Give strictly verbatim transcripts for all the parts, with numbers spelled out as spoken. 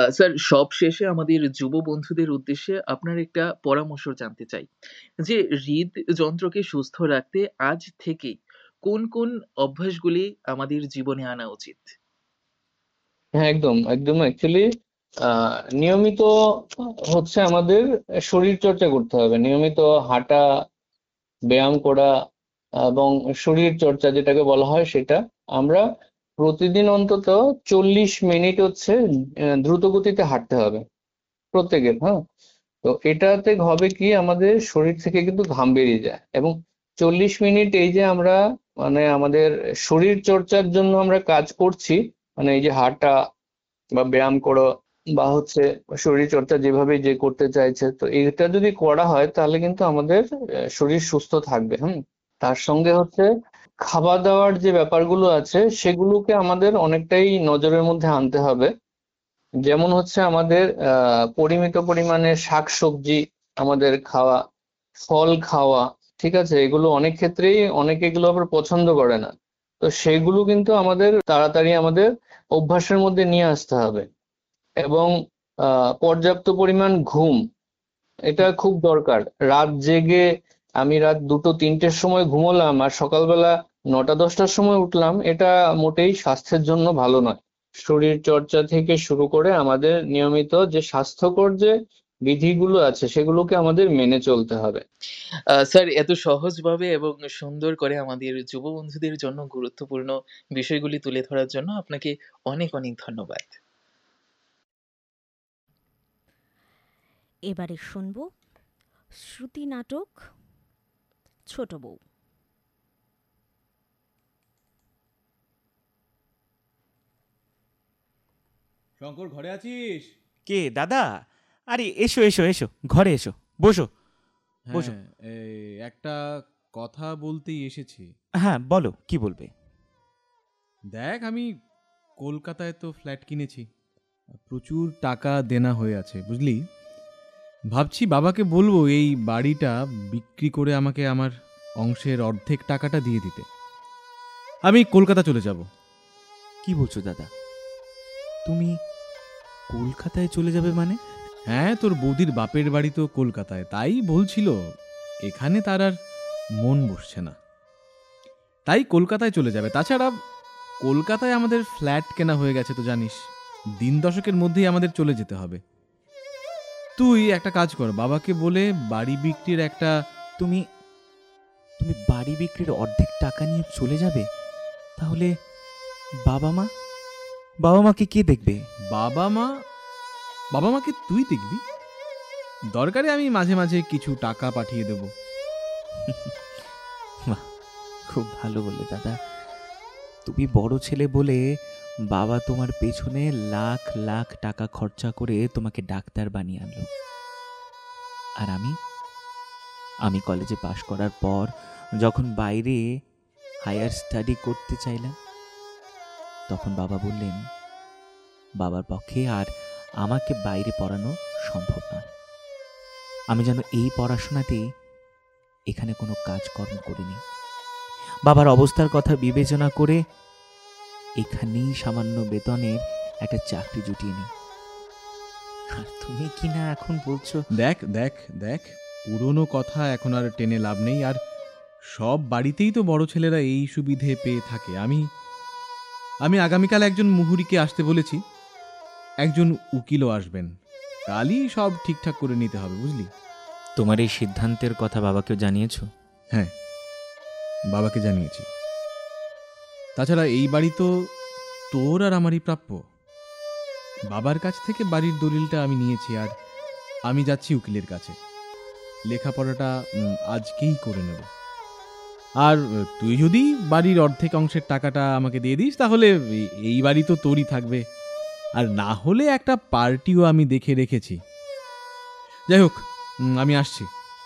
Sir সবশেষে আমাদের যুব বন্ধুদের উদ্দেশ্যে আপনার একটা পরামর্শ জানতে চাই। যে হৃদযন্ত্রকে সুস্থ রাখতে আজ থেকেই কোন, কোন অভ্যাসগুলি আমাদের জীবনে আনা উচিত? হ্যাঁ, একদম একদম অ্যাকচুয়ালি নিয়মিত হচ্ছে আমাদের শরীর চর্চা করতে হবে, নিয়মিত হাঁটা, ব্যায়াম করা এবং শরীর চর্চা যেটাকে বলা হয় সেটা আমরা প্রতিদিন অন্তত চল্লিশ মিনিট হচ্ছে আহ, দ্রুত গতিতে হাঁটতে হবে প্রত্যেকের। হ্যাঁ, তো এটাতে হবে কি আমাদের শরীর থেকে কিন্তু ঘাম বেরিয়ে যায়, এবং চল্লিশ মিনিট এই যে আমরা মানে আমাদের শরীর চর্চার জন্য আমরা কাজ করছি, মানে এই যে হাঁটা বা ব্যায়াম করো বা হচ্ছে শরীর চর্চা যেভাবে যে করতে চাইছে, তো এটা যদি করা হয় তাহলে কিন্তু আমাদের আহ, শরীর সুস্থ থাকবে। হুম, তার সঙ্গে হচ্ছে খাওয়া দাওয়ার যে ব্যাপারগুলো আছে সেগুলোকে আমাদের অনেকটাই নজরের মধ্যে আনতে হবে। যেমন হচ্ছে আমাদের আহ পরিমিত পরিমাণে শাকসবজি আমাদের খাওয়া, ফল খাওয়া। ঠিক আছে, এগুলো অনেক ক্ষেত্রেই অনেকে এগুলো আবার পছন্দ করে না, তো সেগুলো কিন্তু আমাদের তাড়াতাড়ি আমাদের অভ্যাসের মধ্যে নিয়ে আসতে হবে। এবং আহ পর্যাপ্ত পরিমাণ ঘুম, এটা খুব দরকার। রাত জেগে আমি রাত দুটো তিনটের সময় ঘুমোলাম আর সকালবেলা নটা দশটার সময় উঠলাম, এটা মোটেই স্বাস্থ্যের জন্য ভালো নয়। শরীর চর্চা থেকে শুরু করে আমাদের নিয়মিত যে স্বাস্থ্যকর যে বিধিগুলো আছে সেগুলোকে আমাদের মেনে চলতে হবে। আ স্যার এত সহজভাবে এবং সুন্দর করে আমাদের যুব বন্ধুদের জন্য গুরুত্বপূর্ণ বিষয়গুলি তুলে ধরার জন্য আপনাকে অনেক, অনেক ধন্যবাদ। এবারে শুনব শ্রুতি নাটক ছোট বউ। শঙ্কর, ঘরে আছিস? কে দাদা? আরে এসো এসো এসো, ঘরে এসো, বসো বসো। হ্যাঁ, এই একটা কথা বলতেই এসেছি। হ্যাঁ বলো, কি বলবে? দেখ, আমি কলকাতায় তো ফ্ল্যাট কিনেছি, প্রচুর টাকা দেনা হয়ে আছে, বুঝলি। ভাবছি বাবাকে বলবো এই বাড়িটা বিক্রি করে আমাকে আমার অংশের অর্ধেক টাকাটা দিয়ে দিতে। আমি কলকাতা চলে যাব। কি বলছো দাদা? তুমি কলকাতায় চলে যাবে মানে? হ্যাঁ, তোর বৌদির বাপের বাড়ি তো কলকাতায়, তাই বলছিল এখানে তার আর মন বসছে না, তাই কলকাতায় চলে যাবে। তাছাড়া কলকাতায় আমাদের ফ্ল্যাট কেনা হয়ে গেছে তো জানিস, দিন দশকের মধ্যেই আমাদের চলে যেতে হবে। তুই একটা কাজ কর, বাবাকে বলে বাড়ি বিক্রির একটা। তুমি তুমি বাড়ি বিক্রির অর্ধেক টাকা নিয়ে চলে যাবে? তাহলে বাবা মা, বাবা মাকে কে দেখবে? বাবা মা বাবা মাকে তুই দেখবি, দরকারে আমি মাঝে মাঝে কিছু টাকা পাঠিয়ে দেব। বাহ, খুব ভালো বললে দাদা। তুমি বড় ছেলে বলে বাবা তোমার পেছনে লাখ লাখ টাকা খরচা করে তোমাকে ডাক্তার বানিয়ে আনলো। আর আমি আমি কলেজে পাশ করার পর যখন বাইরে হায়ার স্টাডি করতে চাইলাম, তখন বাবা বললেন বাবার পক্ষে আর আমাকে বাইরে পড়ানো সম্ভব নয়। আমি যেন এই পড়াশোনাতেই এখানে কোনো কাজকর্ম করিনি। বাবার অবস্থার কথা বিবেচনা করে এখানেই সামান্য বেতনের একটা চাকরি জুটিয়ে নিই। আর তুমি কি না এখন বলছো? দেখ দেখ দেখ পুরনো কথা এখন আর টেনে লাভ নেই। আর সব বাড়িতেই তো বড় ছেলেরা এই সুবিধে পেয়ে থাকে। আমি আমি আগামীকাল একজন মুহুরিকে আসতে বলেছি, একজন উকিলও আসবেন। কালই সব ঠিকঠাক করে নিতে হবে, বুঝলি। তোমার এই সিদ্ধান্তের কথা বাবাকেও জানিয়েছো? হ্যাঁ, বাবাকে জানিয়েছি। তাছাড়া এই বাড়ি তো তোর আর আমারই প্রাপ্য। বাবার কাছ থেকে বাড়ির দলিলটা আমি নিয়েছি, আর আমি যাচ্ছি উকিলের কাছে। লেখাপড়াটা উম, আজকেই করে নেব। আর আহ, তুই যদি বাড়ির অর্ধেক অংশের টাকাটা আমাকে দিয়ে দিস, তাহলে এই- এই বাড়ি তো তোরই থাকবে। আর না হলে একটা পার্টিও আমি দেখে রেখেছি। যাই হোক, উম, আমি আসছি।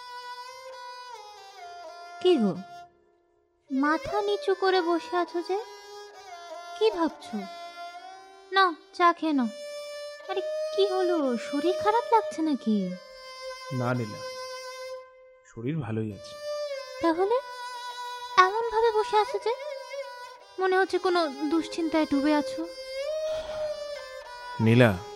কি গো, মাথা নিচু করে বসে আছো যে? কি ভাবছো? না, চা খেয়ে নাও। আরে কি হলো, শরীর খারাপ লাগছে নাকি? না নিলাম, শরীর ভালোই আছে। তাহলে এমন ভাবে বসে আছো যে? মনে হচ্ছে কোনো দুশ্চিন্তায় ডুবে আছো। নীলা,